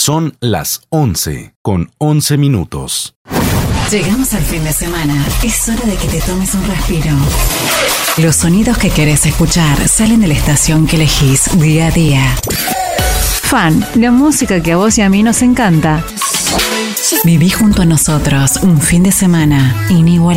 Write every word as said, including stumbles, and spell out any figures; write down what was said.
Son las once con once minutos. Llegamos al fin de semana. Es hora de que te tomes un respiro. Los sonidos que querés escuchar salen de la estación que elegís día a día. Fan, la música que a vos y a mí nos encanta. Viví junto a nosotros un fin de semana inigualable.